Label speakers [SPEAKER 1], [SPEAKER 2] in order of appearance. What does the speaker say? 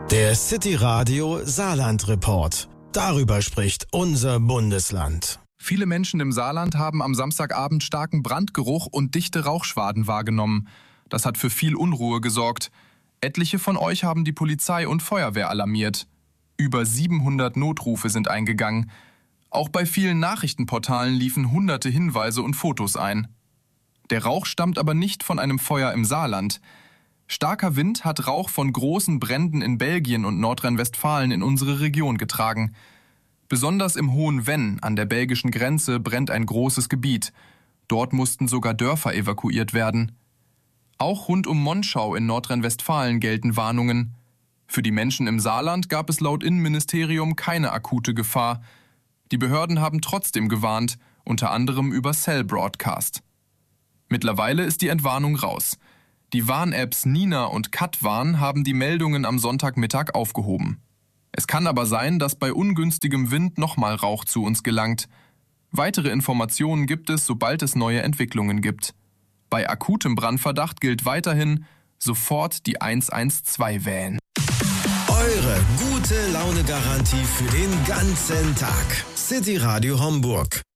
[SPEAKER 1] Der City Radio Saarland Report. Darüber spricht unser Bundesland.
[SPEAKER 2] Viele Menschen im Saarland haben am Samstagabend starken Brandgeruch und dichte Rauchschwaden wahrgenommen. Das hat für viel Unruhe gesorgt. Etliche von euch haben die Polizei und Feuerwehr alarmiert. Über 700 Notrufe sind eingegangen. Auch bei vielen Nachrichtenportalen liefen hunderte Hinweise und Fotos ein. Der Rauch stammt aber nicht von einem Feuer im Saarland. Starker Wind hat Rauch von großen Bränden in Belgien und Nordrhein-Westfalen in unsere Region getragen. Besonders im Hohen Venn an der belgischen Grenze brennt ein großes Gebiet. Dort mussten sogar Dörfer evakuiert werden. Auch rund um Monschau in Nordrhein-Westfalen gelten Warnungen. Für die Menschen im Saarland gab es laut Innenministerium keine akute Gefahr. Die Behörden haben trotzdem gewarnt, unter anderem über Cell Broadcast. Mittlerweile ist die Entwarnung raus. Die Warn-Apps Nina und Katwarn haben die Meldungen am Sonntagmittag aufgehoben. Es kann aber sein, dass bei ungünstigem Wind nochmal Rauch zu uns gelangt. Weitere Informationen gibt es, sobald es neue Entwicklungen gibt. Bei akutem Brandverdacht gilt weiterhin, sofort die 112 wählen.
[SPEAKER 1] Eure gute Laune-Garantie für den ganzen Tag. City Radio Homburg.